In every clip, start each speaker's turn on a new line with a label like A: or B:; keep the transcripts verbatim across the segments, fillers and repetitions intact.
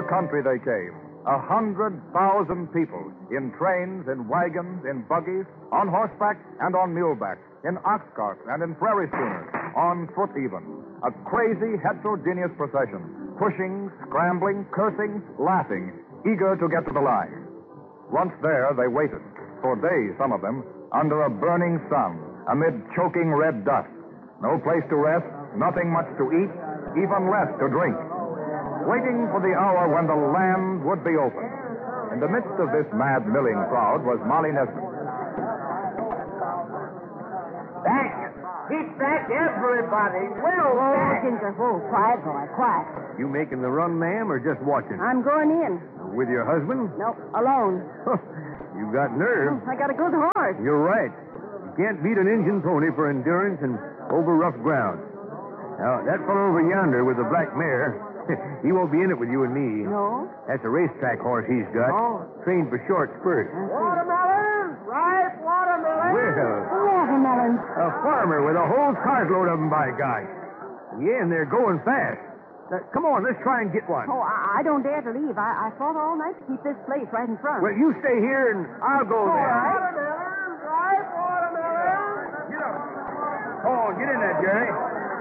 A: country they came. A hundred thousand people in trains, in wagons, in buggies, on horseback and on muleback, in ox carts and in prairie schooners, on foot even. A crazy, heterogeneous procession, pushing, scrambling, cursing, laughing, eager to get to the line. Once there, they waited, for days, some of them, under a burning sun, amid choking red dust. No place to rest, nothing much to eat, even less to drink. Waiting for the hour when the land would be open. In the midst of this mad milling crowd was Molly Nesbitt.
B: Back! Keep back, everybody! Well,
C: Oh, Ginger, whoa, quiet, boy, quiet.
D: You making the run, ma'am, or just watching?
C: I'm going in.
D: With your husband?
C: Nope, alone.
D: You got nerve.
C: I got a good horse.
D: You're right. You can't beat an Indian pony for endurance and over rough ground. Now, that fellow over yonder with the black mare, he won't be in it with you and me.
C: No?
D: That's a racetrack horse he's got.
C: Oh.
D: Trained for short spurts.
B: watermelons! Ripe watermelons!
D: Well,
C: Watermelons.
D: a farmer with a whole cartload of them, by gosh. Yeah, and they're going fast. Now, come on, let's try and get one.
C: Oh, I, I don't dare to leave. I, I fought all night to keep this place right in front.
D: Well, you stay here and I'll go there.
B: Watermelons! Ripe watermelons!
D: Get up. Oh, get in there, Jerry.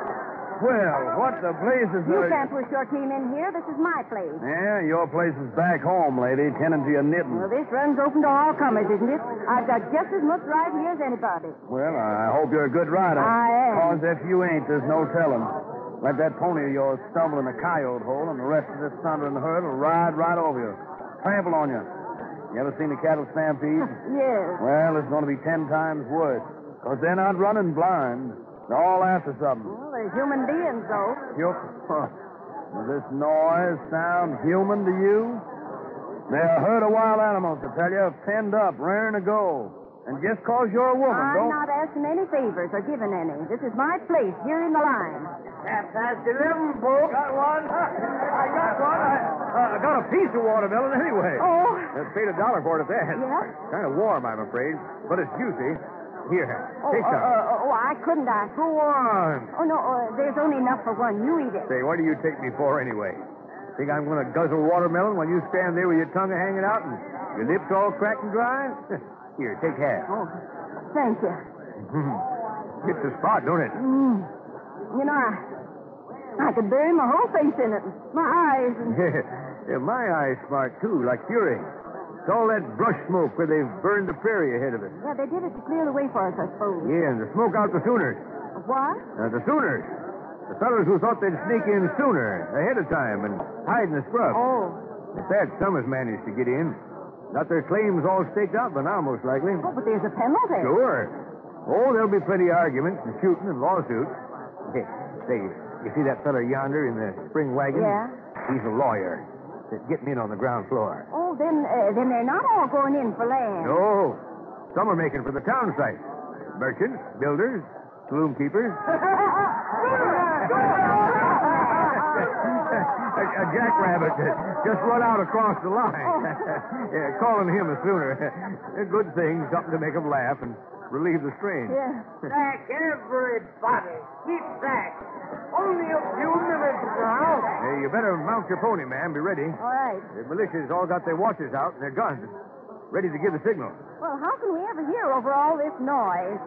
D: Well, what the blazes
C: You
D: are...
C: can't push your team in here. This is my place.
D: Yeah, your place is back home, lady, tending to your knitting.
C: Well, this run's open to all comers, isn't it? I've got just as much right here as anybody.
D: Well, I hope you're a good rider.
C: I am.
D: Because if you ain't, there's no telling. Let that pony of yours stumble in a coyote hole, and the rest of this thunder and herd will ride right over you. Trample on you. You ever seen a cattle stampede?
C: Yes.
D: Well, it's going to be ten times worse. Because they're not running blind. They're all after something.
C: Well, they're human beings, though.
D: You, huh. Does this noise sound human to you? They're a herd of wild animals, I tell you, penned up, raring to go. And just cause you're a woman,
C: I'm
D: don't...
C: not asking any favors or giving any. This is my place here in the line.
B: Half past eleven, folks.
D: Got one? I got one. I, uh, I got a piece of watermelon anyway.
C: Oh.
D: That's paid a dollar for it at that.
C: Yeah?
D: Kind of warm, I'm afraid. But it's juicy. Here,
C: Oh,
D: take
C: uh,
D: some.
C: uh, oh, I couldn't. I...
D: Go on.
C: Oh, no, uh, there's only enough for one. You eat it.
D: Say, what do you take me for anyway? Think I'm going to guzzle watermelon while you stand there with your tongue hanging out and your lips all cracked and dry? Here, take half.
C: Oh, thank you.
D: Hits the spot, don't it?
C: Mm. You know, I, I could bury my whole face in it. My eyes. And...
D: Yeah, my eyes smart, too, like fury. It's all that brush smoke where they've burned the prairie ahead of it.
C: Yeah, they did it to clear the way for us, I suppose.
D: Yeah, and the smoke out the Sooners.
C: What?
D: Uh, the Sooners. The fellows who thought they'd sneak in sooner, ahead of time, and hide in the scrub.
C: Oh.
D: If that Summers managed to get in. Got their claims all staked out by now, most likely.
C: Oh, but there's a penalty.
D: Sure. Oh, there'll be plenty of arguments and shooting and lawsuits. Hey, say, you see that fella yonder in the spring wagon?
C: Yeah?
D: He's a lawyer. That's getting in on the ground floor.
C: Oh, then uh, then they're not all going in for land.
D: No. Some are making for the town site. Merchants, builders, saloon keepers. a, a jackrabbit just run out across the line.
C: Oh.
D: Yeah, calling him a sooner. A good thing, something to make them laugh and relieve the strain.
C: Yeah.
B: Back, everybody. Keep back. Only a few minutes now.
D: Hey, you better mount your pony, ma'am. Be ready.
C: All right.
D: The militia's all got their watches out and their guns, ready to give the signal.
C: Well, how can we ever hear over all this noise?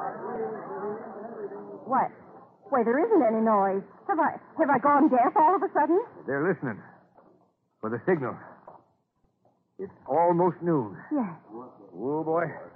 C: What? Why, there isn't any noise. Have I have I gone deaf all of a sudden?
D: They're listening for the signal. It's almost noon.
C: Yes.
D: Oh, boy.